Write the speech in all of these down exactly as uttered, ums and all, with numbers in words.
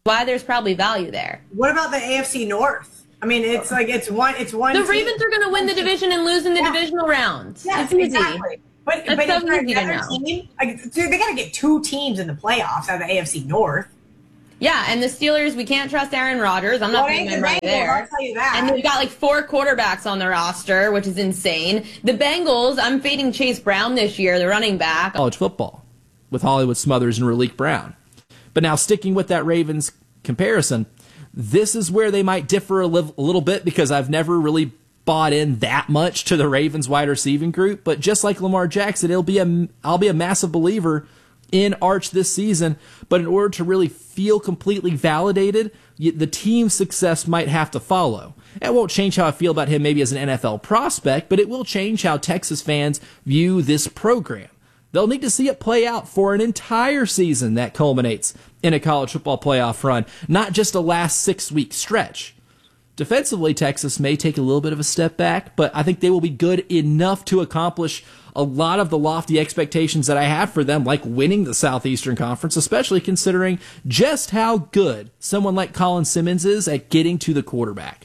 why there's probably value there. What about the A F C North? I mean, it's like it's one. It's one. The team. Ravens are going to win the division and lose in the yeah. divisional round. Yes, it's easy. Exactly. But, That's but so if they're easy to another know. team, like, dude, they got to get two teams in the playoffs out of the A F C North. Yeah, and the Steelers, we can't trust Aaron Rodgers. I'm not well, putting my money there. I'll tell you that. And they've got like four quarterbacks on the roster, which is insane. The Bengals, I'm fading Chase Brown this year, the running back. College football with Hollywood Smothers and Raleek Brown. But now sticking with that Ravens comparison, this is where they might differ a, li- a little bit because I've never really bought in that much to the Ravens wide receiving group. But just like Lamar Jackson, it'll be a, I'll be a massive believer in Arch this season, but in order to really feel completely validated, the team's success might have to follow. It won't change how I feel about him maybe as an N F L prospect, but it will change how Texas fans view this program. They'll need to see it play out for an entire season that culminates in a college football playoff run, not just a last six-week stretch. Defensively, Texas may take a little bit of a step back, but I think they will be good enough to accomplish a lot of the lofty expectations that I have for them, like winning the Southeastern Conference, especially considering just how good someone like Colin Simmons is at getting to the quarterback.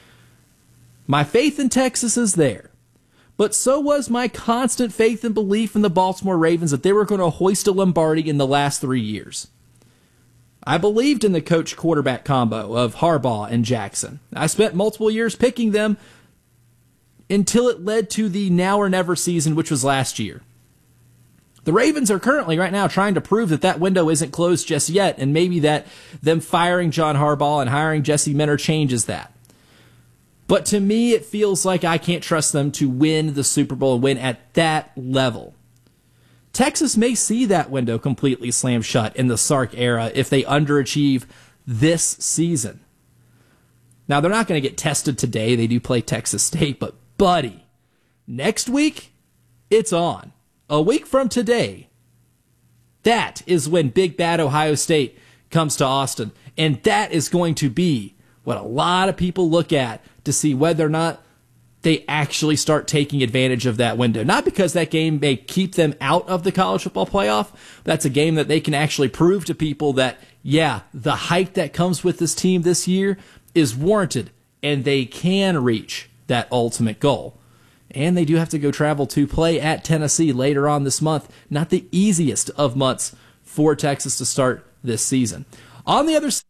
My faith in Texas is there, but so was my constant faith and belief in the Baltimore Ravens that they were going to hoist a Lombardi in the last three years. I believed in the coach-quarterback combo of Harbaugh and Jackson. I spent multiple years picking them until it led to the now or never season, which was last year. The Ravens are currently right now trying to prove that that window isn't closed just yet, and maybe that them firing John Harbaugh and hiring Jesse Minter changes that. But to me, it feels like I can't trust them to win the Super Bowl and win at that level. Texas may see that window completely slammed shut in the Sark era if they underachieve this season. Now, they're not going to get tested today. They do play Texas State, but buddy, next week, it's on. A week from today, that is when Big Bad Ohio State comes to Austin. And that is going to be what a lot of people look at to see whether or not they actually start taking advantage of that window. Not because that game may keep them out of the college football playoff. That's a game that they can actually prove to people that, yeah, the hype that comes with this team this year is warranted, and they can reach that ultimate goal. And they do have to go travel to play at Tennessee later on this month. Not the easiest of months for Texas to start this season. On the other side,